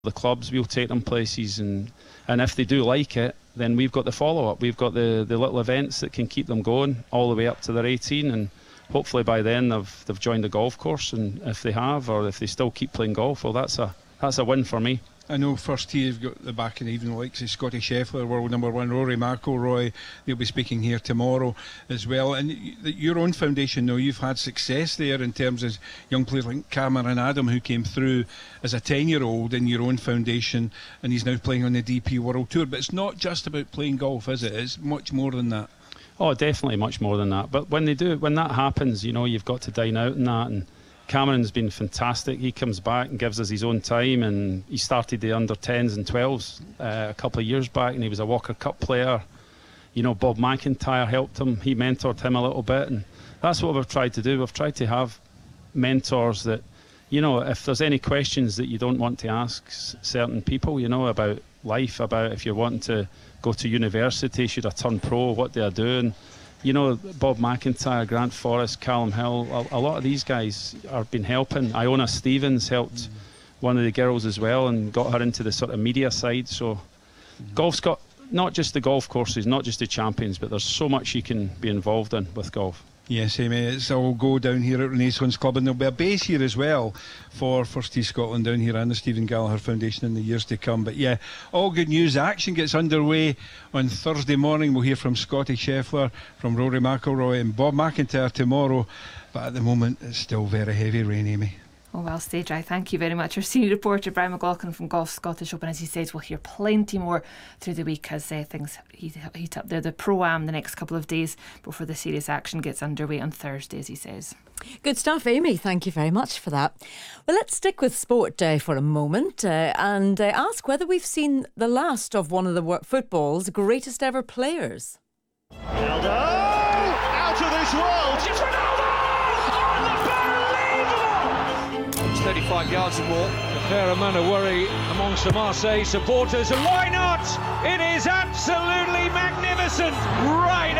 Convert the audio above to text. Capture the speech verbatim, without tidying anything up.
the clubs, we'll take them places, and and if they do like it, then we've got the follow-up. We've got the, the little events that can keep them going all the way up to their eighteen, and hopefully by then they've they've joined the golf course, and if they have, or if they still keep playing golf, well, that's a that's a win for me. I know first tee have got the back, and even the likes of Scotty Scheffler, world number one, Rory McIlroy, they'll be speaking here tomorrow as well. And your own foundation, though, you've had success there in terms of young players like Cameron Adam, who came through as a ten-year-old in your own foundation, and he's now playing on the D P World Tour. But it's not just about playing golf, is it? It's much more than that. Oh, definitely much more than that. But when they do, when that happens, you know, you've got to dine out in that. And Cameron's been fantastic. He comes back and gives us his own time, and he started the under tens and twelves uh, a couple of years back, and he was a Walker Cup player. You know, Bob McIntyre helped him. He mentored him a little bit, and that's what we've tried to do. We've tried to have mentors that, you know, if there's any questions that you don't want to ask s- certain people, you know, about life, about if you're wanting to go to university, should I turn pro, what they are doing. You know, Bob McIntyre, Grant Forrest, Callum Hill, a, a lot of these guys have been helping. Iona Stevens helped mm. one of the girls as well, and got her into the sort of media side. So mm. golf's got not just the golf courses, not just the champions, but there's so much you can be involved in with golf. Yes, Amy, it's all go down here at Renaissance Club, and there'll be a base here as well for First Tee Scotland down here and the Stephen Gallagher Foundation in the years to come. But yeah, all good news. Action gets underway on Thursday morning. We'll hear from Scotty Scheffler, from Rory McIlroy and Bob McIntyre tomorrow. But at the moment, it's still very heavy rain, Amy. Oh, well stayed, Dry. Thank you very much. Our senior reporter Brian McLaughlin from Golf Scottish Open. As he says, we'll hear plenty more through the week as uh, things heat, heat up there. The Pro-Am the next couple of days before the serious action gets underway on Thursday, as he says. Good stuff, Amy. Thank you very much for that. Well, let's stick with sport uh, for a moment uh, and uh, ask whether we've seen the last of one of the football's greatest ever players. Ronaldo! Out of this world! It's Ronaldo! thirty-five yards or more. A fair amount of worry amongst the Marseille supporters, and why not? It is absolutely magnificent, right